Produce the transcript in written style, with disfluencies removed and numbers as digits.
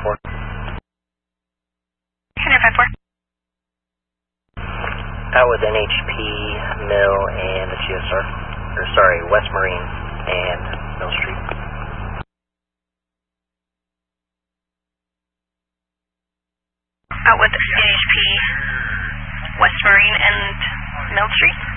4. Hunter 5-4. Out with NHP, Mill, and the GSR. Or sorry, West Marine and Mill Street. Out with NHP, West Marine, and Mill Street.